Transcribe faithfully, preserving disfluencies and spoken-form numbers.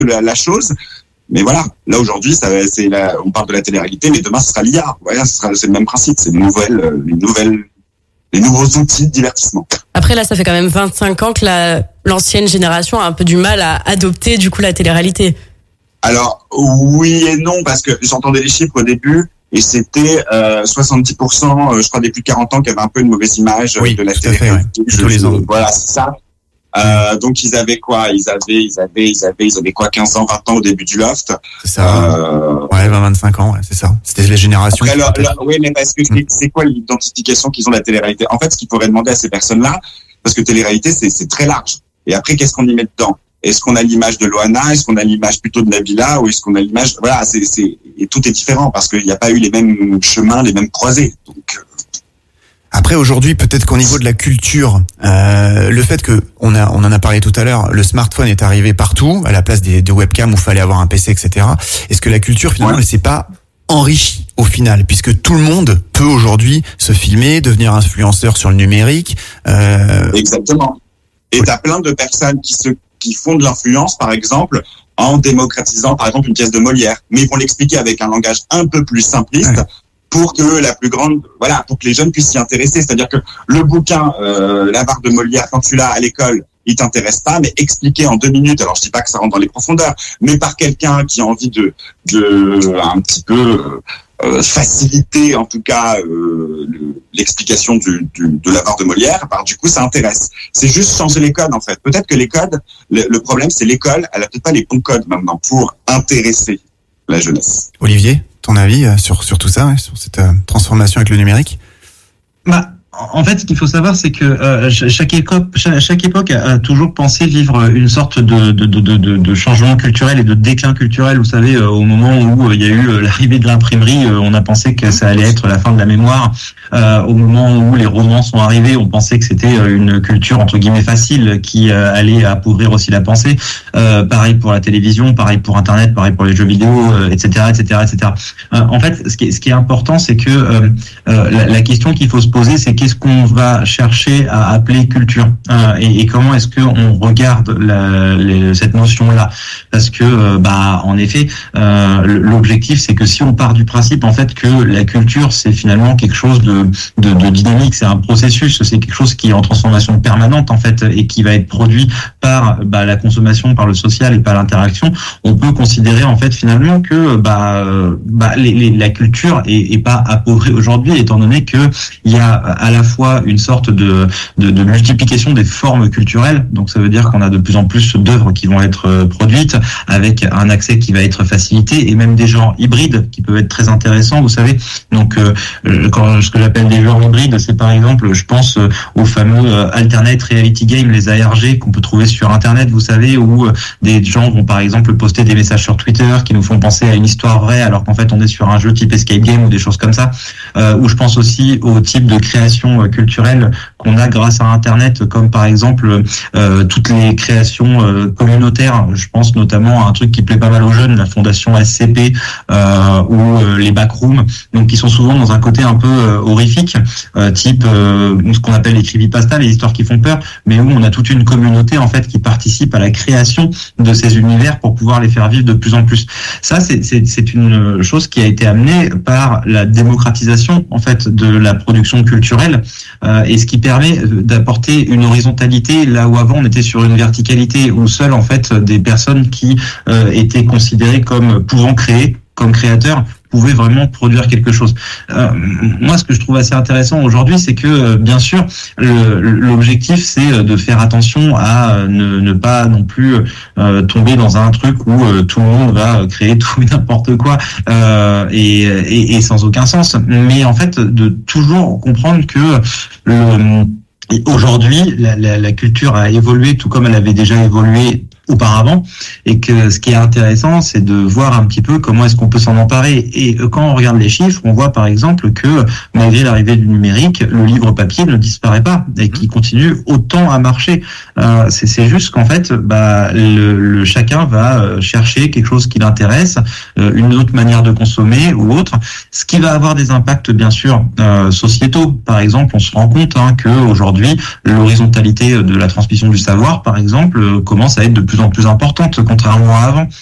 la, la chose. Mais voilà, là aujourd'hui, ça, c'est la, on parle de la télé-réalité, mais demain ce sera l'I A. Voilà, ce sera, c'est le même principe, c'est une nouvelle, une nouvelle, les nouveaux outils de divertissement. Après là, ça fait quand même vingt-cinq ans que la, l'ancienne génération a un peu du mal à adopter du coup la télé-réalité. Alors oui et non, parce que j'entendais les chiffres au début et c'était euh, soixante-dix pour cent, je crois, des plus de quarante ans qui avaient un peu une mauvaise image oui, de la télé-réalité. Ouais. Tous les ans. Voilà, c'est ça. Euh, donc ils avaient quoi ils avaient ils avaient ils avaient ils avaient quoi quinze ans, vingt ans au début du Loft. C'est ça. Euh... Ouais, vingt, vingt-cinq ans, ouais, c'est ça. C'était les générations. Après, alors, alors, oui, mais parce que c'est, c'est quoi l'identification qu'ils ont de la télé-réalité? En fait, ce qu'il faudrait demander à ces personnes-là, parce que télé-réalité c'est c'est très large. Et après, qu'est-ce qu'on y met dedans? Est-ce qu'on a l'image de Loana? Est-ce qu'on a l'image plutôt de Nabila? Ou est-ce qu'on a l'image, voilà, c'est c'est et tout est différent parce qu'il n'y a pas eu les mêmes chemins, les mêmes croisées. Donc après, aujourd'hui, peut-être qu'au niveau de la culture, euh, le fait que on a, on en a parlé tout à l'heure, le smartphone est arrivé partout à la place des, des webcams où il fallait avoir un P C, et cetera. Est-ce que la culture finalement, ouais. elle s'est pas enrichie au final, puisque tout le monde peut aujourd'hui se filmer, devenir influenceur sur le numérique. Euh... Exactement. Et oui. T'as plein de personnes qui se, qui font de l'influence, par exemple, en démocratisant, par exemple, une pièce de Molière, mais ils vont l'expliquer avec un langage un peu plus simpliste. Ouais. Pour que la plus grande, voilà, pour que les jeunes puissent s'y intéresser. C'est-à-dire que le bouquin, euh, l'avare de Molière, quand tu l'as à l'école, il t'intéresse pas, mais expliqué en deux minutes. Alors je dis pas que ça rentre dans les profondeurs, mais par quelqu'un qui a envie de, de un petit peu euh, faciliter, en tout cas, euh, le, l'explication du, du, de l'avare de Molière. Bah, du coup, ça intéresse. C'est juste changer les codes, en fait. Peut-être que les codes, le, le problème, c'est l'école. Elle a peut-être pas les bons codes maintenant pour intéresser la jeunesse. Olivier, ton avis sur sur tout ça, ouais, sur cette euh, transformation avec le numérique? Bah, en fait, ce qu'il faut savoir, c'est que euh, chaque époque, chaque, chaque époque a, a toujours pensé vivre une sorte de, de, de, de, de changement culturel et de déclin culturel. Vous savez, euh, au moment où euh, il y a eu euh, l'arrivée de l'imprimerie, euh, on a pensé que ça allait être la fin de la mémoire. Euh, au moment où les romans sont arrivés, on pensait que c'était une culture entre guillemets facile qui euh, allait appauvrir aussi la pensée. Euh, pareil pour la télévision, pareil pour Internet, pareil pour les jeux vidéo, euh, et cetera, et cetera, et cetera. Euh, en fait, ce qui est, ce qui est important, c'est que euh, euh, la, la question qu'il faut se poser, c'est qu'est-ce qu'on va chercher à appeler culture euh, et, et comment est-ce qu'on regarde la, les, cette notion-là? Parce que, euh, bah, en effet, euh, l'objectif, c'est que si on part du principe en fait que la culture, c'est finalement quelque chose de, de, de dynamique, c'est un processus, c'est quelque chose qui est en transformation permanente en fait et qui va être produit par bah, la consommation, par le social et par l'interaction, on peut considérer en fait finalement que bah, bah les, les, la culture est, est pas appauvrie aujourd'hui, étant donné que il y a à la fois une sorte de, de, de multiplication des formes culturelles. Donc ça veut dire qu'on a de plus en plus d'œuvres qui vont être produites avec un accès qui va être facilité et même des genres hybrides qui peuvent être très intéressants, vous savez. Donc euh, quand ce que j'appelle des genres hybrides, c'est par exemple, je pense aux fameux alternate reality games, les A R G qu'on peut trouver sur Internet, vous savez, où des gens vont par exemple poster des messages sur Twitter qui nous font penser à une histoire vraie alors qu'en fait on est sur un jeu type escape game ou des choses comme ça. Euh, ou je pense aussi au type de création culturelle qu'on a grâce à Internet, comme par exemple euh, toutes les créations euh, communautaires. Je pense notamment à un truc qui plaît pas mal aux jeunes, la fondation S C P euh, ou euh, les backrooms, donc qui sont souvent dans un côté un peu euh, horrifique, euh, type euh, ce qu'on appelle les creepypasta, les histoires qui font peur, mais où on a toute une communauté en fait qui participe à la création de ces univers pour pouvoir les faire vivre de plus en plus. Ça, c'est c'est, c'est une chose qui a été amenée par la démocratisation en fait de la production culturelle. Euh, et ce qui permet d'apporter une horizontalité là où avant on était sur une verticalité où seules en fait des personnes qui euh, étaient considérées comme pouvant créer, comme créateurs, pouvaient vraiment produire quelque chose. Euh, moi, ce que je trouve assez intéressant aujourd'hui, c'est que euh, bien sûr, le, l'objectif c'est de faire attention à euh, ne, ne pas non plus euh, tomber dans un truc où euh, tout le monde va créer tout et n'importe quoi euh, et, et, et sans aucun sens. Mais en fait, de toujours comprendre que le Et aujourd'hui, la, la, la culture a évolué tout comme elle avait déjà évolué auparavant, et que ce qui est intéressant, c'est de voir un petit peu comment est-ce qu'on peut s'en emparer. Et quand on regarde les chiffres, on voit par exemple que malgré l'arrivée du numérique, le livre papier ne disparaît pas et qu'il continue autant à marcher. Euh, c'est, c'est juste qu'en fait, bah, le, le chacun va chercher quelque chose qui l'intéresse, euh, une autre manière de consommer ou autre, ce qui va avoir des impacts bien sûr euh, sociétaux. Par exemple, on se rend compte hein, que aujourd'hui, l'horizontalité de la transmission du savoir, par exemple, commence à être de plus en plus importante, contrairement à avant.